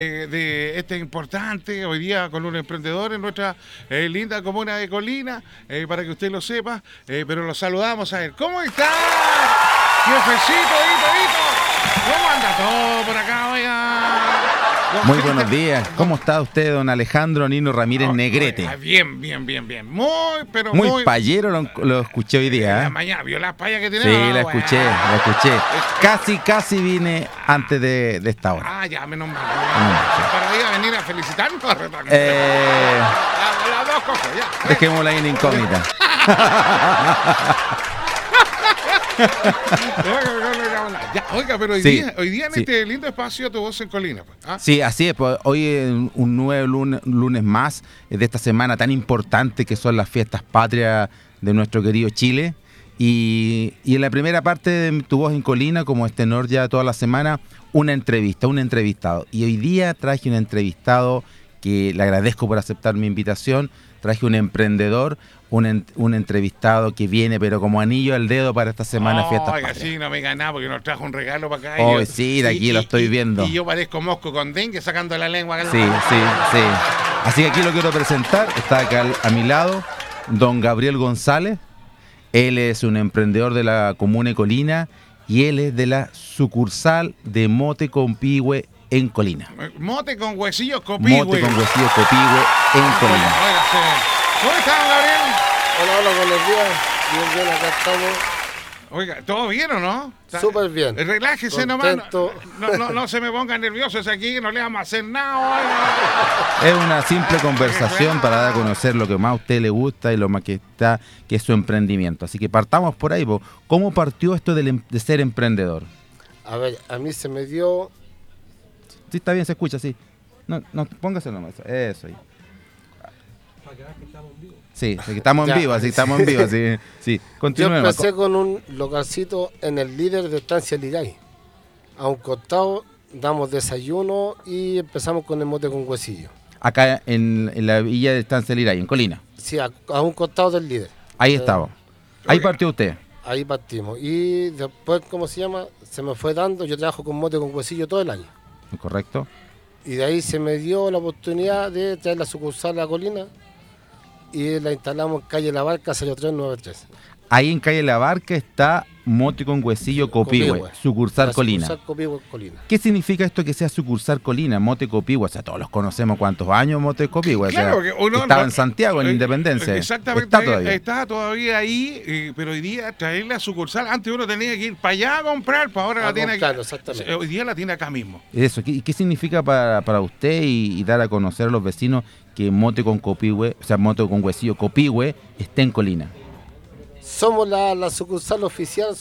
De este importante hoy día con un emprendedor en nuestra linda comuna de Colina, para que usted lo sepa, pero lo saludamos a él. ¿Cómo está? Jefecito, Hito. ¿Cómo anda todo por acá, oiga? Muy buenos días. ¿Cómo está usted, don Alejandro Nino Ramírez Negrete? Bien. Muy payero lo escuché hoy día. La mañana, ¿vio las payas que tiene? Sí, la escuché. Casi vine antes de esta hora. Ah, ya, menos mal. Para ir a venir a felicitarnos. Las dos cosas, ya. Dejémosla ahí en incógnita. Oiga, pero hoy día en este lindo espacio Tu Voz en Colina. ¿Ah? Sí, así es. Pues, hoy es un nuevo lunes más de esta semana tan importante que son las fiestas patrias de nuestro querido Chile. Y en la primera parte de Tu Voz en Colina, como es tenor ya toda la semana, un entrevistado. Y hoy día traje un entrevistado que le agradezco por aceptar mi invitación. Traje un emprendedor, un entrevistado que viene, pero como anillo al dedo para esta semana fiestas patrias. Sí, no me nada porque nos trajo un regalo para acá. Sí, de aquí lo estoy viendo. Y yo parezco mosco con dengue sacando la lengua. Sí. Así que aquí lo quiero presentar. Está acá a mi lado don Gabriel González. Él es un emprendedor de la comuna de Colina y él es de la sucursal de Mote con Pihue en Colina. Mote con huesillos Copihue. Mote con huesillos Copihue en Colina. ¿Cómo están, Gabriel? Hola, buenos días. Bien, acá estamos. Oiga, ¿todo bien o no? Súper bien. Relájese Contento. nomás. No se me pongan nerviosos aquí, no le vamos a hacer nada. Oiga. Es una simple conversación para dar a conocer lo que más a usted le gusta y lo más que es su emprendimiento. Así que partamos por ahí. ¿Cómo partió esto de ser emprendedor? A ver, a mí se me dio... Sí, está bien, se escucha, sí. No, póngase nomás. Eso ahí. Para que veas que estamos en vivo. Sí, estamos en vivo, sí. Yo empecé con un localcito en el líder de Estancia Liray. A un costado damos desayuno y empezamos con el mote con huesillo. Acá en la villa de Estancia Liray, en Colina. Sí, a un costado del líder. Ahí estaba. Ahí partió usted. Ahí partimos. Y después, ¿cómo se llama? Se me fue dando, yo trabajo con mote con huesillo todo el año. Correcto. Y de ahí se me dio la oportunidad de traer la sucursal a Colina y la instalamos en calle La Barca 0393. Ahí en calle La Barca está Mote con Huesillo Copihue, sucursal Colina. Colina. ¿Qué significa esto que sea sucursal Colina, Mote Copihue? O sea, todos los conocemos cuántos años Mote Copihue. Claro, o sea, estaba en Santiago, en Independencia. Exactamente, está todavía ahí, pero hoy día traer la sucursal, antes uno tenía que ir para allá a comprar, para ahora la tiene aquí. Exactamente. Hoy día la tiene acá mismo. Eso, ¿qué significa para usted y dar a conocer a los vecinos que Mote con Copihue, o sea, Mote con Huesillo Copihue esté en Colina? Somos la sucursal oficial,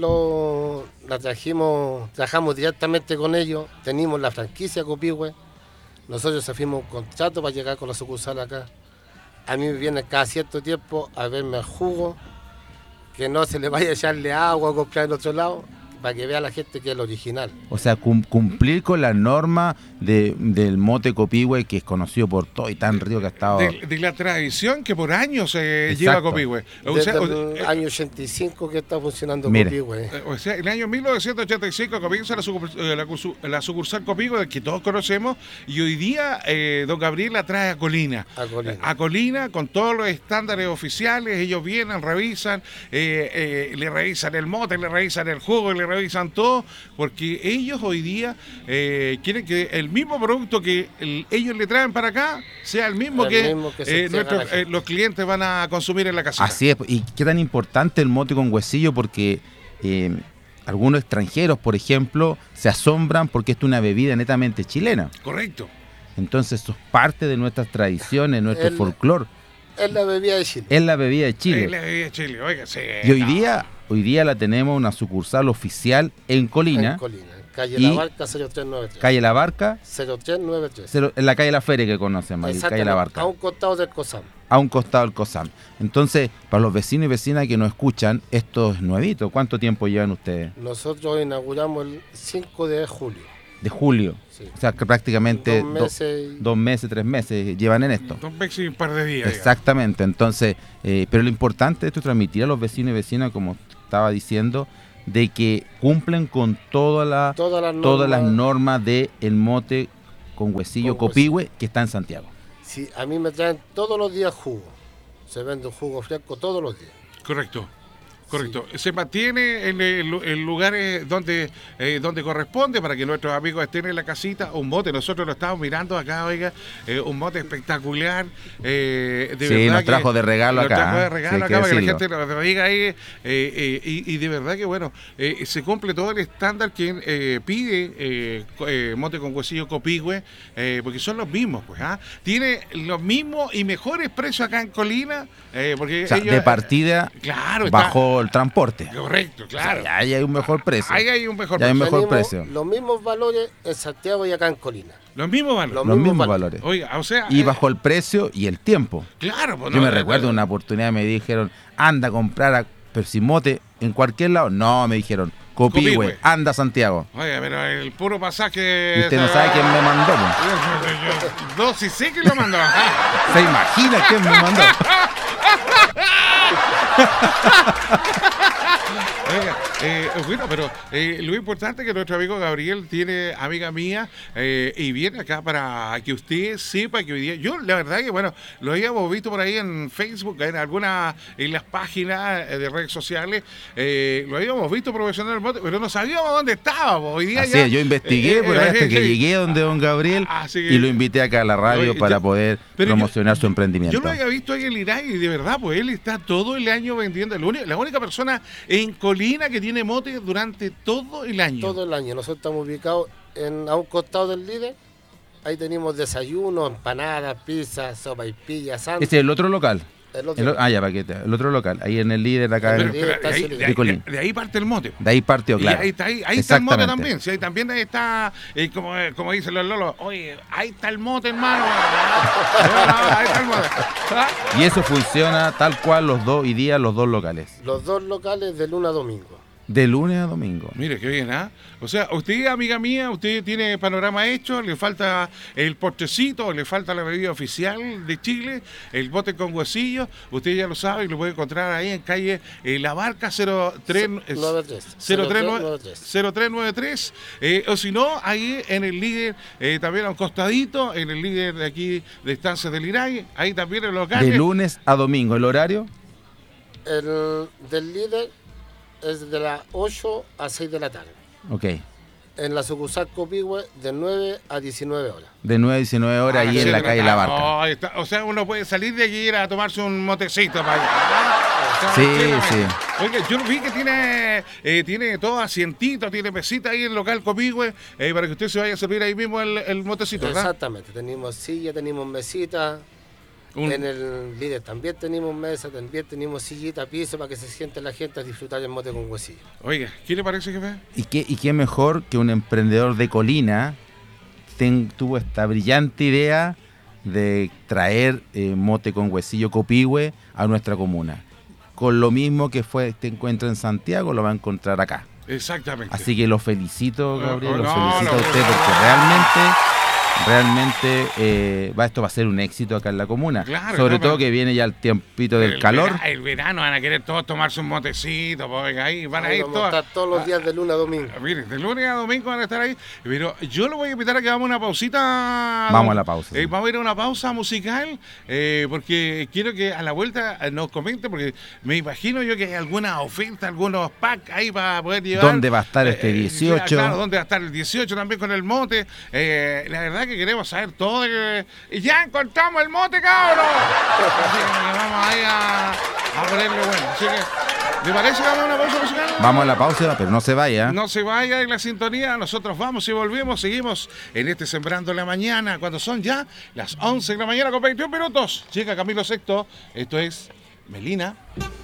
trabajamos directamente con ellos, tenemos la franquicia Copihue, nosotros firmamos un contrato para llegar con la sucursal acá. A mí me viene cada cierto tiempo a verme el jugo, que no se le vaya a echarle agua o comprar en otro lado, para que vea la gente que es el original. O sea, cumplir con la norma del mote Copihue, que es conocido por todo y tan rico que ha estado... De la tradición que por años se lleva Copihue. Desde el año 85 que está funcionando Copihue. O sea, en el año 1985 comienza la sucursal Copihue, que todos conocemos, y hoy día don Gabriel la trae a Colina. A Colina, con todos los estándares oficiales, ellos vienen, revisan, le revisan el mote, le revisan el jugo, le revisan todo, porque ellos hoy día quieren que el mismo producto que ellos le traen para acá sea el mismo que los clientes van a consumir en la casa. Así es, y qué tan importante el mote con huesillo, porque algunos extranjeros, por ejemplo, se asombran porque esto es una bebida netamente chilena. Correcto. Entonces eso es parte de nuestras tradiciones, nuestro folclore. Es la bebida de Chile. Es la bebida de Chile. Es la bebida de Chile, oiga, sí. Y hoy día la tenemos una sucursal oficial en Colina. Calle La Barca 0393. Calle La Barca 0393. En la calle La Feria que conocemos, ahí, calle La Barca. A un costado del COSAM. A un costado del COSAM. Entonces, para los vecinos y vecinas que nos escuchan, esto es nuevito. ¿Cuánto tiempo llevan ustedes? Nosotros inauguramos el 5 de julio. De julio. Sí. O sea, que prácticamente 2 meses, 3 meses llevan en esto. 2 meses y un par de días. Exactamente. Entonces, pero lo importante de esto es transmitir a los vecinos y vecinas, como estaba diciendo, de que cumplen con todas las normas del mote con Huesillo Con Copihue, que está en Santiago. Sí, a mí me traen todos los días jugo. Se vende un jugo fresco todos los días. Correcto. Correcto. Sí. Se mantiene en lugares donde corresponde para que nuestros amigos estén en la casita. Un mote, nosotros lo estamos mirando acá, oiga, un mote espectacular. De verdad nos trajo de regalo acá. Nos trajo de regalo acá para que la gente lo diga ahí. Y de verdad que, bueno, se cumple todo el estándar que pide mote con Huesillo Copihue, porque son los mismos, pues. Tiene los mismos y mejores precios acá en Colina. Porque o sea, ellos, de partida, claro, bajo el transporte. Correcto, claro. O sea, ahí hay un mejor precio. Ahí hay un mejor precio. Mejor precio. Los mismos valores en Santiago y acá en Colina. Los mismos valores. Los mismos valores. Oiga, o sea. Y bajo el precio y el tiempo. Claro, pues. Yo me recuerdo una oportunidad, me dijeron, anda a comprar a Persimote en cualquier lado. No, me dijeron, Copihue, anda a Santiago. Oiga, pero el puro pasaje. Y usted no sabe quién me mandó. No, sí sé que lo mandó. ¿Se imagina quién me mandó? Oiga, bueno, pero lo importante es que nuestro amigo Gabriel tiene amiga mía y viene acá para que usted sepa que hoy día, yo la verdad que bueno, lo habíamos visto por ahí en Facebook, en las páginas de redes sociales, lo habíamos visto profesional del mote, pero no sabíamos dónde estaba. Hoy día así ya, es, yo investigué por ahí hasta que llegué donde don Gabriel y lo invité acá a la radio para poder promocionar su emprendimiento. Yo lo había visto ahí en Liray y de verdad, pues él está todo el año vendiendo. La única persona en Colina que tiene mote durante todo el año. Todo el año. Nosotros estamos ubicados a un costado del líder. Ahí tenemos desayuno, empanadas, pizza, sopa y pilla, sándwich. ¿Este es el otro local? El otro. Ya, paquete. El otro local. Ahí en el líder acá. De ahí parte el mote. De ahí partió, claro. Ahí está el mote también. Sí, ahí también está, como dicen los lolos, oye, ahí está el mote, hermano. Ahí está el mote. Y eso funciona tal cual los dos locales. Los dos locales de lunes a domingo. De lunes a domingo. Mire, qué bien, ¿ah? O sea, usted, amiga mía, usted tiene panorama hecho, le falta el postrecito, le falta la bebida oficial de Chile, el bote con huesillo, usted ya lo sabe y lo puede encontrar ahí en calle La Barca 0393. O si no, ahí en el líder, también a un costadito, en el líder de aquí de Estancias del Liray, ahí también el local. De lunes a domingo, ¿el horario? El del líder es de las 8 a 6 de la tarde. Ok. En la sucursal Copihue de 9 a 19 horas. De 9 a 19 horas ahí en la calle La Barca. O sea, uno puede salir de aquí y ir a tomarse un motecito para allá. Sí. Oye, yo vi que tiene todo asientito, tiene mesita ahí en el local Copihue, para que usted se vaya a servir ahí mismo el motecito, ¿verdad? Exactamente. Tenemos silla, tenemos mesita. En el líder también tenemos mesa, también tenemos sillita, piso para que se siente la gente a disfrutar el mote con huesillo. Oiga, ¿qué le parece, jefe? Y qué mejor que un emprendedor de Colina tuvo esta brillante idea de traer mote con huesillo Copihue a nuestra comuna. Con lo mismo que te encuentra en Santiago, lo va a encontrar acá. Exactamente. Así que lo felicito, Gabriel, lo felicito a usted porque realmente esto va a ser un éxito acá en la comuna. Claro, sobre todo que viene ya el tiempito del calor. El verano van a querer todos tomarse un motecito, porque ahí van a ir todos los días de lunes a domingo. Mire, de lunes a domingo van a estar ahí. Pero yo lo voy a invitar a que hagamos una pausita. Vamos a la pausa. Sí. Vamos a ir a una pausa musical, porque quiero que a la vuelta nos comente, porque me imagino yo que hay alguna oferta, algunos packs ahí para poder llevar. ¿Dónde va a estar este 18? Claro, ¿dónde va a estar el 18 también con el mote? La verdad que queremos saber todo. Ya encontramos el mote, cabrón. Así que vamos ahí a ponerle bueno. Así que, ¿le parece que vamos a una pausa musical? Vamos a la pausa, pero no se vaya. No se vaya en la sintonía. Nosotros vamos y volvemos. Seguimos en este Sembrando la Mañana, cuando son ya las 11 de la mañana con 21 minutos. Llega Camilo Sexto. Esto es Melina.